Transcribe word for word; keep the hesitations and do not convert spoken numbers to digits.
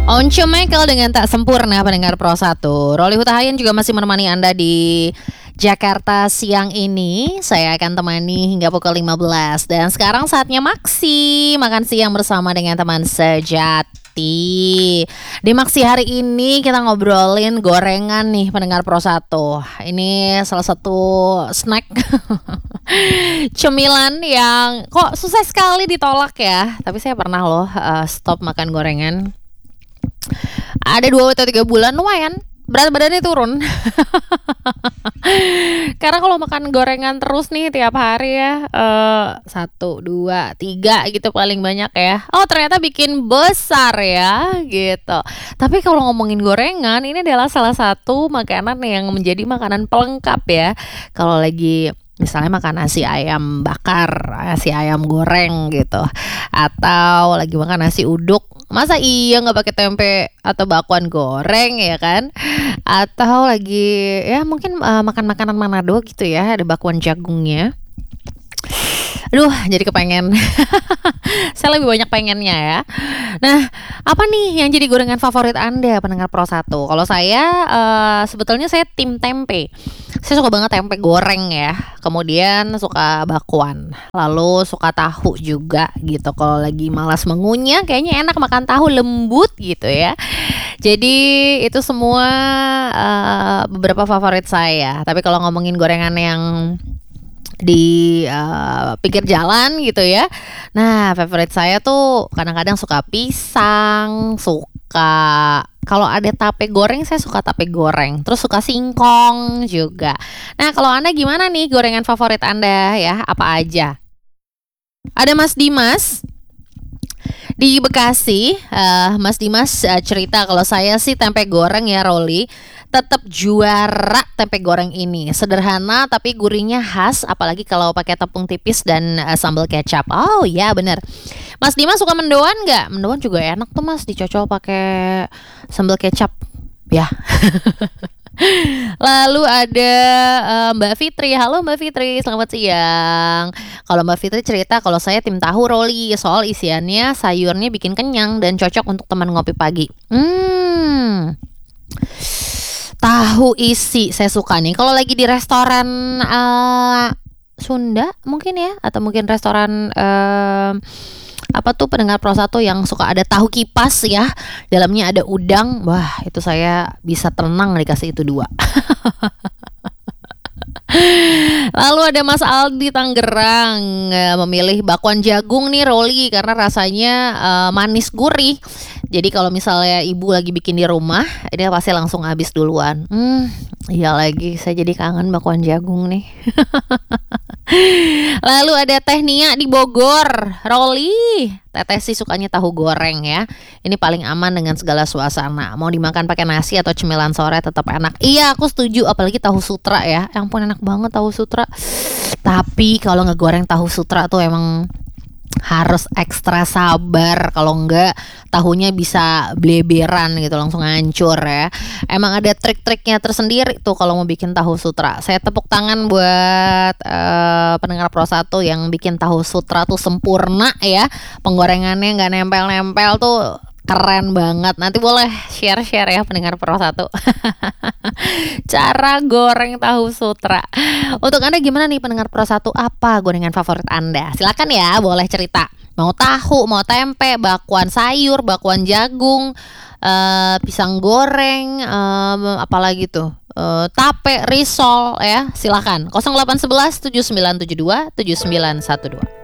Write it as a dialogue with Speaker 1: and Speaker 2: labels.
Speaker 1: Once Michael dengan Tak Sempurna, pendengar Pro satu. Rolly Hutahayan juga masih menemani Anda di Jakarta siang ini. Saya akan temani hingga pukul lima belas. Dan sekarang saatnya Maksi makan siang bersama dengan teman sejati. Di Maksi hari ini kita ngobrolin gorengan nih, pendengar Pro satu. Ini salah satu snack cemilan yang kok susah sekali ditolak ya. Tapi saya pernah loh uh, stop makan gorengan. Ada dua atau tiga bulan, lumayan berat badannya turun. Karena kalau makan gorengan terus nih tiap hari ya, uh, satu, dua, tiga gitu paling banyak ya. Oh ternyata bikin besar ya gitu. Tapi kalau ngomongin gorengan, ini adalah salah satu makanan yang menjadi makanan pelengkap ya. Kalau lagi misalnya makan nasi ayam bakar, nasi ayam goreng gitu, atau lagi makan nasi uduk, masa iya nggak pakai tempe atau bakwan goreng ya kan? Atau lagi ya mungkin uh, makan makanan Manado gitu ya, ada bakwan jagungnya. Aduh, jadi kepengen. Saya lebih banyak pengennya ya. Nah, apa nih yang jadi gorengan favorit Anda, pendengar Pro satu? Kalau saya uh, sebetulnya saya tim tempe. Saya suka banget tempe goreng ya. Kemudian suka bakwan. Lalu suka tahu juga gitu. Kalau lagi malas mengunyah, kayaknya enak makan tahu lembut gitu ya. Jadi itu semua uh, beberapa favorit saya. Tapi kalau ngomongin gorengan yang di uh, pinggir jalan gitu ya, nah favorit saya tuh kadang-kadang suka pisang, suka kalau ada tape goreng saya suka tape goreng, terus suka singkong juga. Nah kalau Anda gimana nih gorengan favorit Anda ya, apa aja? Ada Mas Dimas di Bekasi. uh, Mas Dimas uh, cerita kalau saya sih tempe goreng ya Rolly, tetap juara tempe goreng ini. Sederhana tapi gurihnya khas, apalagi kalau pakai tepung tipis dan uh, sambal kecap. Oh ya bener. Mas Dimas suka mendoan nggak? Mendoan juga enak tuh Mas, dicocol pakai sambal kecap ya. Lalu ada uh, Mbak Fitri. Halo Mbak Fitri, selamat siang. Kalau Mbak Fitri cerita kalau saya tim tahu Rolly, soal isiannya sayurnya bikin kenyang dan cocok untuk teman ngopi pagi. Hmm. Tahu isi saya suka nih. Kalau lagi di restoran uh, Sunda mungkin ya, atau mungkin restoran uh, apa tuh pendengar Pro satu yang suka ada tahu kipas ya, dalamnya ada udang. Wah itu saya bisa tenang dikasih itu dua. Lalu ada Mas Aldi Tangerang, memilih bakwan jagung nih Rolly karena rasanya uh, manis gurih. Jadi kalau misalnya ibu lagi bikin di rumah, ini pasti langsung habis duluan. Hmm, iya lagi, saya jadi kangen bakwan jagung nih. Lalu ada Teh Nia di Bogor. Rolly, Teteh sih sukanya tahu goreng ya. Ini paling aman dengan segala suasana. Mau dimakan pakai nasi atau cemilan sore tetap enak. Iya, aku setuju. Apalagi tahu sutra ya. Yang pun enak banget tahu sutra. Tapi kalau ngegoreng tahu sutra tuh emang harus ekstra sabar, kalau enggak tahunya bisa bleberan gitu, langsung hancur ya. Emang ada trik-triknya tersendiri tuh kalau mau bikin tahu sutra. Saya tepuk tangan buat uh, pendengar Pro satu yang bikin tahu sutra tuh sempurna ya. Penggorengannya nggak nempel-nempel tuh keren banget. Nanti boleh share-share ya pendengar Pro satu. Cara goreng tahu sutra. Untuk Anda gimana nih pendengar Pro satu? Apa gorengan favorit Anda? Silakan ya, boleh cerita. Mau tahu, mau tempe, bakwan sayur, bakwan jagung, uh, pisang goreng, um, apalagi tuh, uh, tape, risol ya. Silakan. nol delapan satu satu tujuh sembilan tujuh dua tujuh sembilan satu dua.